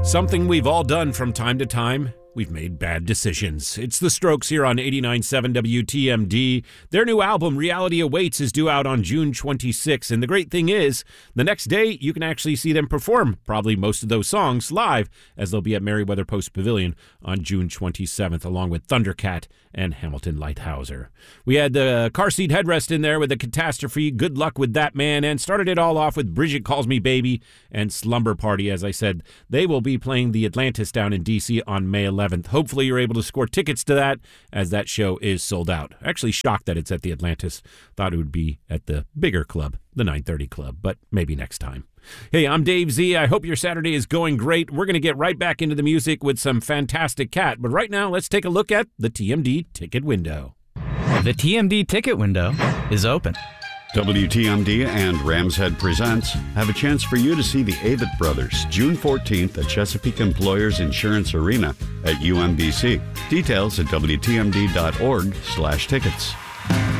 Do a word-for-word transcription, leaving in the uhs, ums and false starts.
Something we've all done from time to time. We've made bad decisions. It's the Strokes here on eighty-nine point seven W T M D. Their new album, Reality Awaits, is due out on June twenty-sixth. And the great thing is, the next day, you can actually see them perform probably most of those songs live, as they'll be at Merriweather Post Pavilion on June twenty-seventh, along with Thundercat and Hamilton Lighthouser. We had the car seat headrest in there with the Catastrophe, Good Luck with That Man, and started it all off with Bridget Calls Me Baby and Slumber Party. As I said, they will be playing the Atlantis down in D C on May eleventh. Hopefully you're able to score tickets to that, as that show is sold out. Actually shocked that it's at the Atlantis. Thought it would be at the bigger club, the nine thirty Club, but maybe next time. Hey, I'm Dave Z. I hope your Saturday is going great. We're going to get right back into the music with some fantastic Cat, but right now let's take a look at the T M D ticket window. The T M D ticket window is open. W T M D and Rams Head Presents have a chance for you to see the Avett Brothers June fourteenth at Chesapeake Employers Insurance Arena at U M B C. Details at W T M D dot org slash tickets.